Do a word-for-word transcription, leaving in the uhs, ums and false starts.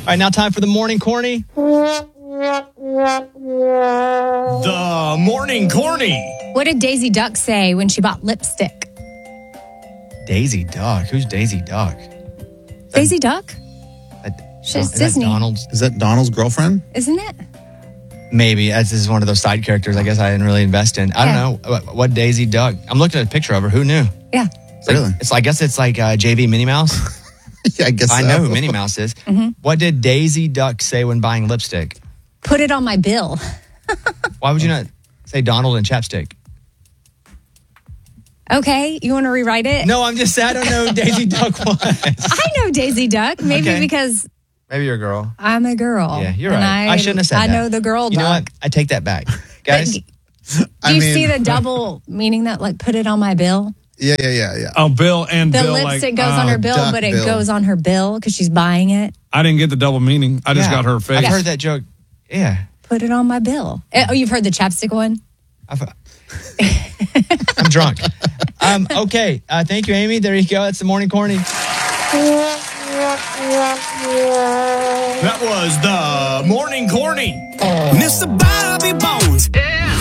right, now time for the morning corny. The morning corny. What did Daisy Duck say when she bought lipstick? Daisy Duck? Who's Daisy Duck? Daisy Duck? That, She's is that Disney. Donald's? Is that Donald's girlfriend? Isn't it? Maybe. This is one of those side characters I guess I didn't really invest in. I Yeah. don't know. What, what Daisy Duck? I'm looking at a picture of her. Who knew? Yeah. It's like, Really? It's like, I guess it's like uh, J V Minnie Mouse. Yeah, I guess I so. know who Minnie Mouse is. Mm-hmm. What did Daisy Duck say when buying lipstick? Put it on my bill. Why would you not say Donald and chapstick? Okay, you want to rewrite it? No, I'm just saying I don't know who Daisy Duck was. I know Daisy Duck. Maybe Okay. because Maybe you're a girl. I'm a girl. Yeah, you're and right. I, shouldn't have said I that. know the girl You know duck. what? I take that back. Guys, Do I you mean- see the double meaning that, like, put it on my bill? Yeah, yeah, yeah, yeah. Oh, Bill and The Bill. lipstick like, goes uh, on her bill, duck but it bill. goes on her bill because she's buying it. I didn't get the double meaning. I just yeah, got her face. I've heard that joke. Yeah. Put it on my bill. Eh, Oh, you've heard the chapstick one? I've, I'm drunk. Um, okay. Uh, thank you, Amy. There you go. That's the morning corny. That was the morning corny. Mister Bobby Bones. Yeah.